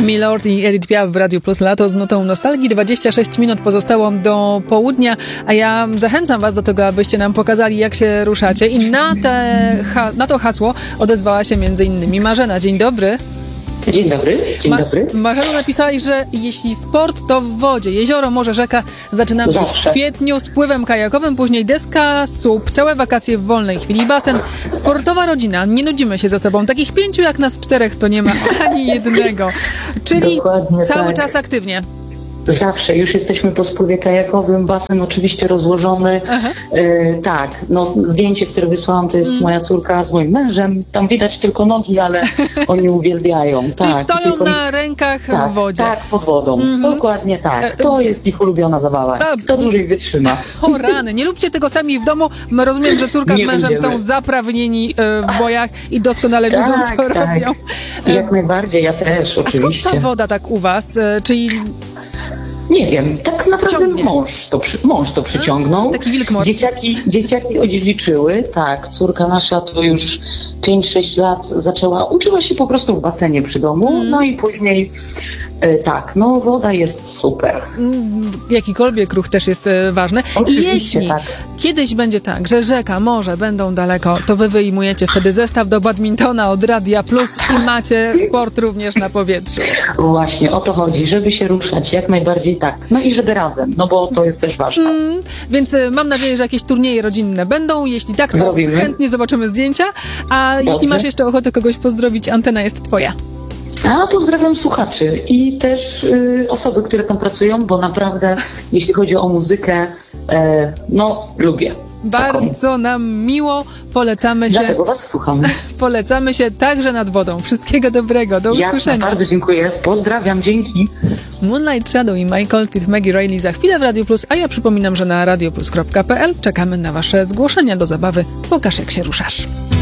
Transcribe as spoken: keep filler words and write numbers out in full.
Milord i Edith Piaf w Radiu Plus Lato z nutą nostalgii. dwadzieścia sześć minut pozostało do południa, a ja zachęcam was do tego, abyście nam pokazali, jak się ruszacie. I na, te, na to hasło odezwała się między innymi Marzena. Dzień dobry. Dzień dobry, dzień Ma- dobry. Marzena napisała, że jeśli sport, to w wodzie. Jezioro, morze, rzeka. Zaczynamy już w kwietniu z pływem kajakowym, później deska, słup, całe wakacje w wolnej chwili, basen. Sportowa rodzina, nie nudzimy się ze sobą. Takich pięciu jak nas czterech to nie ma ani jednego. Czyli Dokładnie cały tak. czas aktywnie. Zawsze, już jesteśmy po spływie kajakowym, basen oczywiście rozłożony. E, tak, no zdjęcie, które wysłałam, to jest mm. moja córka z moim mężem. Tam widać tylko nogi, ale oni uwielbiają. Czyli tak, stoją tylko... na rękach tak, w wodzie. Tak, pod wodą. Mm-hmm. Dokładnie tak. To jest ich ulubiona zabawa. A, Kto dłużej wytrzyma. O rany, nie lubcie tego sami w domu. Rozumiem, że córka nie z mężem będziemy. są zaprawnieni w bojach i doskonale tak, wiedzą, co tak. robią. Jak najbardziej, ja też, oczywiście. A skąd ta woda tak u was? Czyli... Nie wiem, tak naprawdę Ciągnie. mąż to, przy, mąż to przyciągnął. Taki wilk morski. Dzieciaki, dzieciaki odziedziczyły, tak. Córka nasza to już pięć sześć lat zaczęła, uczyła się po prostu w basenie przy domu, mm. no i później e, tak, no woda jest super. Jakikolwiek ruch też jest e, ważny. Oczywiście, Jeśli tak. kiedyś będzie tak, że rzeka, morze będą daleko, to wy wyjmujecie wtedy zestaw do badmintona od Radia Plus i macie sport również na powietrzu. Właśnie, o to chodzi, żeby się ruszać, jak najbardziej tak. No i żeby razem, no bo to jest też ważne. Mm, więc e, mam nadzieję, że jakieś turnieje rodzinne będą. Jeśli tak, to Zrobimy. chętnie zobaczymy zdjęcia. A Dobrze. jeśli masz jeszcze ochotę kogoś pozdrowić, antena jest twoja. A pozdrawiam słuchaczy i też y, osoby, które tam pracują, bo naprawdę, jeśli chodzi o muzykę, e, no lubię. Bardzo taką. Nam miło, polecamy się. Dlatego was słucham. Polecamy się także nad wodą. Wszystkiego dobrego, do Jasne, usłyszenia. Bardzo dziękuję, pozdrawiam, dzięki. Moonlight Shadow i Michael with Maggie Reilly za chwilę w Radio Plus, a ja przypominam, że na radioplus kropka p l czekamy na wasze zgłoszenia do zabawy. Pokaż, jak się ruszasz.